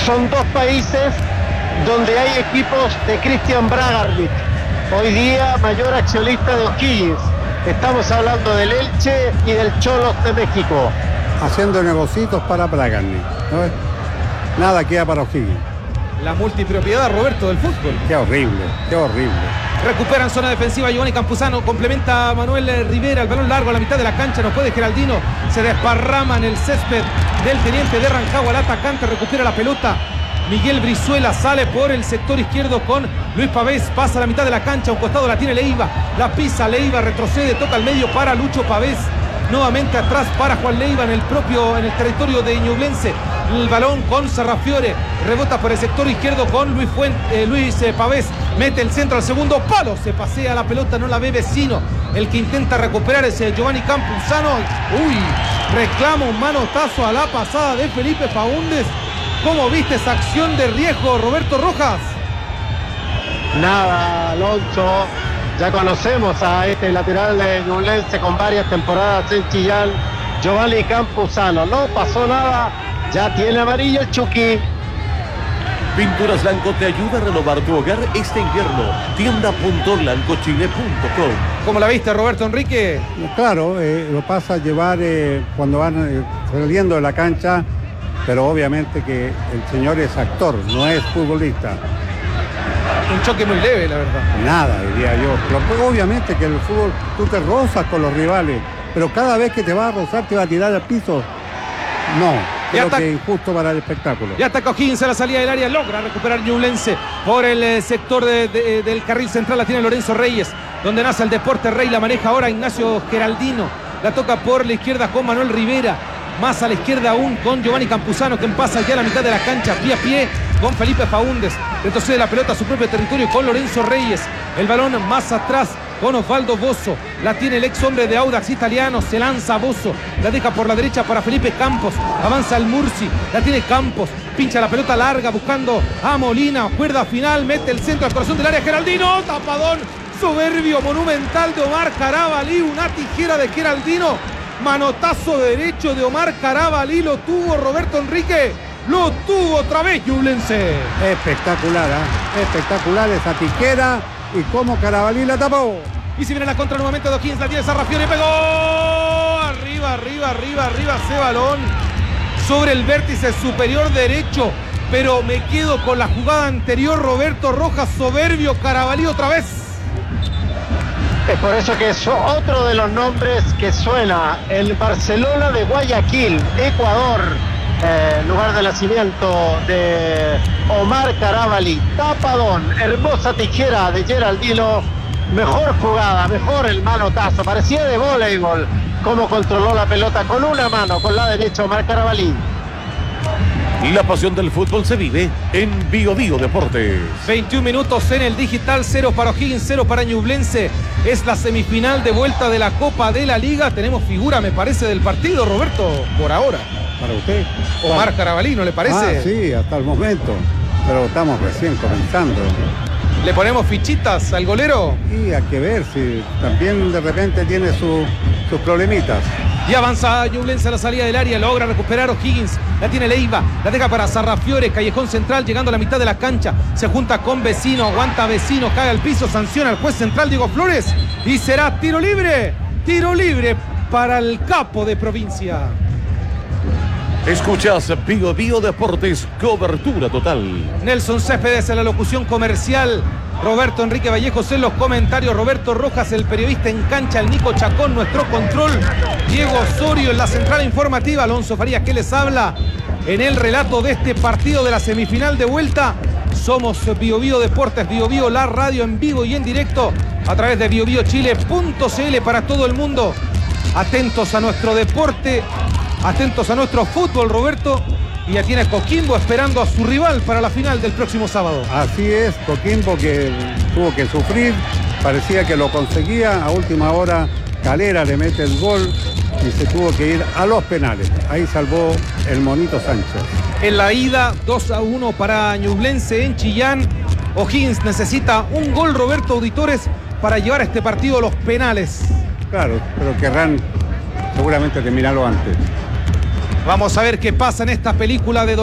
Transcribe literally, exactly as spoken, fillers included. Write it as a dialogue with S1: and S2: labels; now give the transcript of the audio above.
S1: son dos países donde hay equipos de Christian Bragarnik, hoy día mayor accionista de O'Higgins. Estamos hablando del Elche y del Cholos de México.
S2: Haciendo negocios para Bragarnik, ¿no? Nada queda para O'Higgins.
S3: La multipropiedad, Roberto, del fútbol.
S2: Qué horrible, qué horrible.
S3: Recuperan zona defensiva Giovanni Campuzano, complementa a Manuel Rivera, el balón largo a la mitad de la cancha, no puede Geraldino, se desparrama en el césped del teniente de Rancagua, el atacante recupera la pelota, Miguel Brizuela sale por el sector izquierdo con Luis Pavés, pasa a la mitad de la cancha, a un costado la tiene Leiva, la pisa Leiva, retrocede, toca al medio para Lucho Pavés, nuevamente atrás para Juan Leiva en el propio, en el territorio de Ñublense. El balón con Sarrafiore, rebota por el sector izquierdo con Luis, Fuente, eh, Luis eh, Pavés, mete el centro al segundo palo, se pasea la pelota, no la ve Vecino, el que intenta recuperar es eh, Giovanni Campuzano, uy, reclama un manotazo a la pasada de Felipe Faúndez. ¿Cómo viste esa acción de riesgo, Roberto Rojas?
S1: Nada, Alonso, ya conocemos a este lateral de Ñublense con varias temporadas en Chillán, Giovanni Campuzano, no pasó nada. Ya tiene amarillo el Chucky.
S4: Pinturas Blanco te ayuda a renovar tu hogar este invierno. tienda punto blanco chile punto com.
S3: ¿Cómo la viste, Roberto Enrique?
S2: Claro, eh, lo pasa a llevar eh, cuando van eh, saliendo de la cancha, pero obviamente que el señor es actor, no es futbolista.
S3: Un choque muy leve, la verdad.
S2: Nada, diría yo. Pero obviamente que en el fútbol tú te rozas con los rivales, pero cada vez que te va a rozar te va a tirar al piso. No. Creo que es injusto para el espectáculo.
S3: Ya ataca O'Higgins a la salida del área, logra recuperar Ñublense por el eh, sector de, de, del carril central, la tiene Lorenzo Reyes, donde nace el Deporte Rey, la maneja ahora Ignacio Geraldino, la toca por la izquierda con Manuel Rivera, más a la izquierda aún con Giovanni Campuzano, que pasa ya a la mitad de la cancha, pie a pie con Felipe Faúndez, retrocede la pelota a su propio territorio con Lorenzo Reyes, el balón más atrás con Osvaldo Bozo, la tiene el ex hombre de Audax italiano, se lanza Bozo, la deja por la derecha para Felipe Campos, avanza el Murci, la tiene Campos, pincha la pelota larga buscando a Molina, cuerda final, mete el centro al corazón del área, Geraldino, tapadón soberbio, monumental de Omar Carabalí, una tijera de Geraldino, manotazo derecho de Omar Carabalí, lo tuvo Roberto Enrique, lo tuvo otra vez Ñublense.
S2: Espectacular, ¿eh? Espectacular esa tijera. Y cómo Carabalí la tapó.
S3: Y si viene la contra nuevamente de O'Higgins, la tiene Sarrafiore, pegó. Arriba, arriba, arriba, arriba ese balón. Sobre el vértice superior derecho. Pero me quedo con la jugada anterior, Roberto Rojas, soberbio, Carabalí otra vez.
S1: Es por eso que es otro de los nombres que suena. El Barcelona de Guayaquil, Ecuador. Eh, lugar de nacimiento de Omar Carabalí, tapadón, hermosa tijera de Geraldino, mejor jugada, mejor el manotazo, parecía de voleibol, como controló la pelota con una mano, con la derecha Omar Carabalí.
S4: La pasión del fútbol se vive en Bio Bio Deportes.
S3: veintiún minutos en el digital, cero para O'Higgins, cero para Ñublense. Es la semifinal de vuelta de la Copa de la Liga. Tenemos figura, me parece, del partido, Roberto, por ahora.
S2: Para usted.
S3: Omar para... Carabalí, ¿no le parece?
S2: Ah, sí, hasta el momento. Pero estamos recién comenzando.
S3: ¿Le ponemos fichitas al golero?
S2: Y hay que ver si también de repente tiene su, sus problemitas.
S3: Y avanza Ñublense a la salida del área, logra recuperar O'Higgins, la tiene Leiva, la deja para Sarrafiore, callejón central, llegando a la mitad de la cancha, se junta con Vecino, aguanta Vecino, cae al piso, sanciona al juez central Diego Flores, y será tiro libre, tiro libre para el capo de provincia.
S4: Escuchas Bio Bio Deportes, cobertura total.
S3: Nelson Céspedes en la locución comercial, Roberto Enrique Vallejos en los comentarios, Roberto Rojas, el periodista en cancha, el Nico Chacón, nuestro control, Diego Osorio en la central informativa, Alonso Farías que les habla en el relato de este partido de la semifinal de vuelta. Somos Bio Bio Deportes, Bio Bio, la radio en vivo y en directo a través de bio bio chile punto c l para todo el mundo. Atentos a nuestro deporte, atentos a nuestro fútbol, Roberto. Y ya tiene Coquimbo esperando a su rival para la final del próximo sábado.
S2: Así es, Coquimbo que tuvo que sufrir, parecía que lo conseguía, a última hora Calera le mete el gol y se tuvo que ir a los penales. Ahí salvó el Monito Sánchez.
S3: En la ida, dos a uno para Ñublense en Chillán. O'Higgins necesita un gol, Roberto Auditores, para llevar este partido a los penales.
S2: Claro, pero querrán seguramente terminarlo antes.
S3: Vamos a ver qué pasa en esta película de